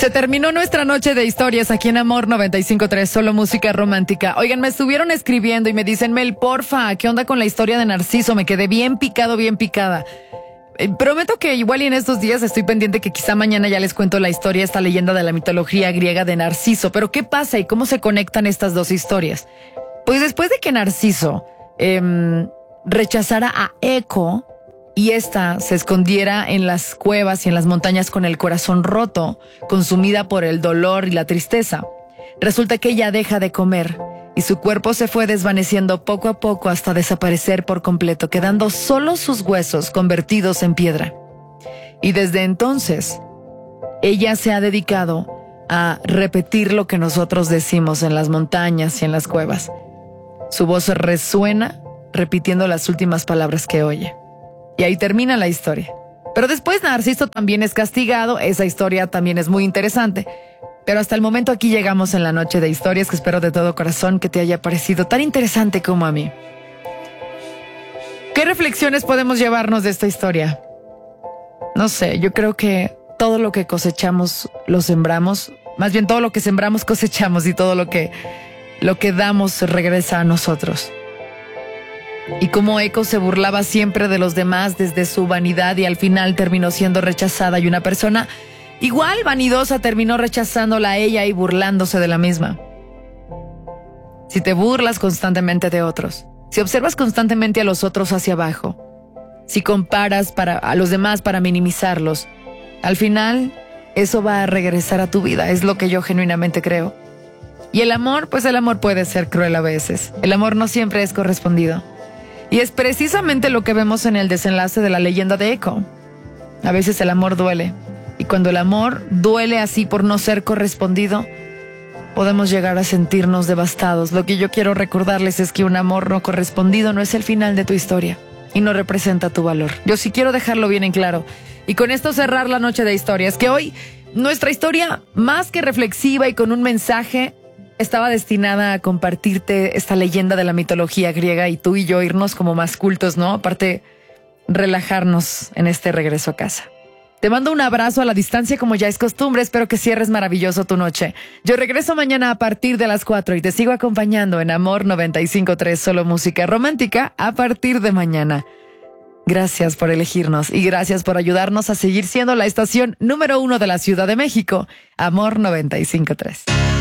Se terminó nuestra noche de historias aquí en Amor 95.3, solo música romántica. Oigan, me estuvieron escribiendo y me dicen, Mel, porfa, ¿qué onda con la historia de Narciso? Me quedé bien picado, bien picada. Prometo que igual y en estos días estoy pendiente que quizá mañana ya les cuento la historia, esta leyenda de la mitología griega de Narciso. Pero ¿qué pasa y cómo se conectan estas dos historias? Pues después de que Narciso rechazara a Eco y ésta se escondiera en las cuevas y en las montañas con el corazón roto, consumida por el dolor y la tristeza, resulta que ella deja de comer y su cuerpo se fue desvaneciendo poco a poco hasta desaparecer por completo, quedando solo sus huesos convertidos en piedra. Y desde entonces, ella se ha dedicado a repetir lo que nosotros decimos en las montañas y en las cuevas. Su voz resuena repitiendo las últimas palabras que oye. Y ahí termina la historia. Pero después Narciso también es castigado. Esa historia también es muy interesante. Pero hasta el momento aquí llegamos en la noche de historias, que espero de todo corazón que te haya parecido tan interesante como a mí. ¿Qué reflexiones podemos llevarnos de esta historia? No sé, yo creo que todo lo que cosechamos lo sembramos. Más bien todo lo que sembramos cosechamos, y todo lo que damos regresa a nosotros. Y como Eco se burlaba siempre de los demás desde su vanidad y al final terminó siendo rechazada, y una persona igual vanidosa terminó rechazándola a ella y burlándose de la misma. Si te burlas constantemente de otros, si observas constantemente a los otros hacia abajo, si comparas a los demás para minimizarlos, al final eso va a regresar a tu vida, es lo que yo genuinamente creo. Y el amor, pues el amor puede ser cruel a veces. El amor no siempre es correspondido. Y es precisamente lo que vemos en el desenlace de la leyenda de Eco. A veces el amor duele. Y cuando el amor duele así por no ser correspondido, podemos llegar a sentirnos devastados. Lo que yo quiero recordarles es que un amor no correspondido no es el final de tu historia y no representa tu valor. Yo sí quiero dejarlo bien en claro. Y con esto cerrar la noche de historias, que hoy nuestra historia, más que reflexiva y con un mensaje, estaba destinada a compartirte esta leyenda de la mitología griega y tú y yo irnos como más cultos, ¿no? Aparte, relajarnos en este regreso a casa. Te mando un abrazo a la distancia como ya es costumbre. Espero que cierres maravilloso tu noche. Yo regreso mañana a partir de las 4 y te sigo acompañando en Amor 95.3, solo música romántica a partir de mañana. Gracias por elegirnos y gracias por ayudarnos a seguir siendo la estación número 1 de la Ciudad de México. Amor 95.3.